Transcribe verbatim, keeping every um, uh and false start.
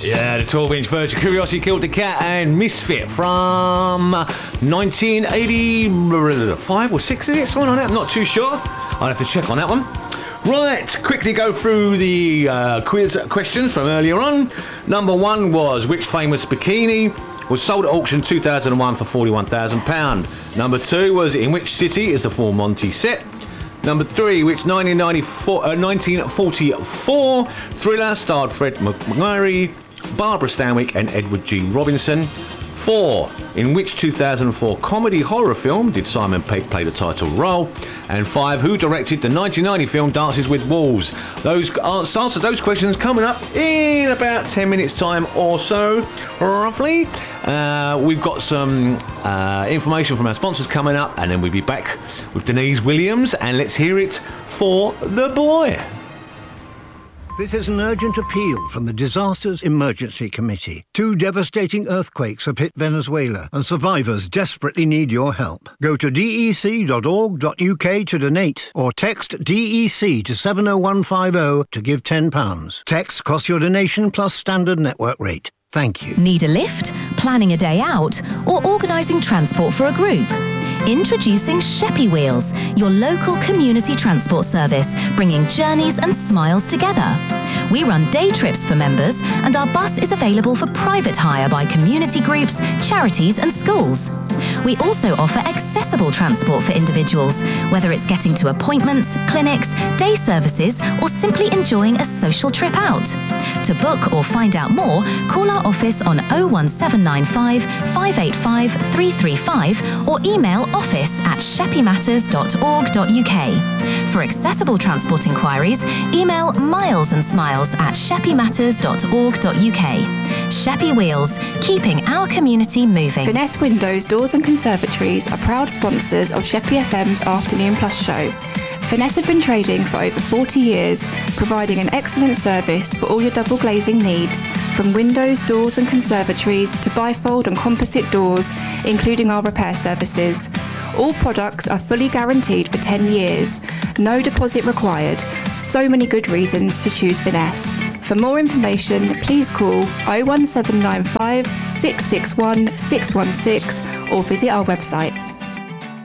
Yeah, the twelve-inch version, Curiosity Killed the Cat and Misfit from nineteen eighty-five or six, is it? Something like that, I'm not too sure. I'll have to check on that one. Right, quickly go through the uh, quiz questions from earlier on. Number one was, which famous bikini was sold at auction two thousand one for forty-one thousand pounds? Number two was, in which city is the Full Monty set? Number three, which nineteen ninety-four, uh, nineteen forty-four thriller starred Fred McMurray, Barbara Stanwyck and Edward G. Robinson? Four, in which two thousand four comedy horror film did Simon Pegg play the title role? And five, who directed the nineteen ninety film Dances with Wolves? Those answers those questions coming up in about ten minutes time or so, roughly. Uh, we've got some uh, information from our sponsors coming up, and then we'll be back with Denise Williams, and let's hear it for the boy. This is an urgent appeal from the Disasters Emergency Committee. Two devastating earthquakes have hit Venezuela, and survivors desperately need your help. Go to d e c dot org dot u k to donate, or text D E C to seven oh one five oh to give ten pounds. Text costs your donation plus standard network rate. Thank you. Need a lift, planning a day out, or organising transport for a group? Introducing Sheppy Wheels, your local community transport service, bringing journeys and smiles together. We run day trips for members, and our bus is available for private hire by community groups, charities and schools. We also offer accessible transport for individuals, whether it's getting to appointments, clinics, day services, or simply enjoying a social trip out. To book or find out more, call our office on oh one seven nine five, five eight five, three three five or email office at sheppy matters dot org dot u k. For accessible transport inquiries, email miles and smiles at sheppy matters dot org dot u k. Sheppy Wheels, keeping our community moving. Finesse Windows, Doors and Conservatories are proud sponsors of Sheppy F M's Afternoon Plus show. Finesse have been trading for over forty years, providing an excellent service for all your double glazing needs, from windows, doors and conservatories to bifold and composite doors, including our repair services. All products are fully guaranteed for ten years. No deposit required. So many good reasons to choose Finesse. For more information, please call oh one seven nine five, six six one, six one six or visit our website.